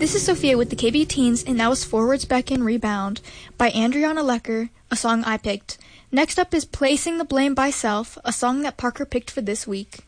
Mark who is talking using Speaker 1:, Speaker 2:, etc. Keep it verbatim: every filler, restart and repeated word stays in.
Speaker 1: This is Sophia with the K B Teens, and that was Forwards, Back in, Rebound by Andriana Lecker, a song I picked. Next up is Placing the Blame by Self, a song that Parker picked for this week.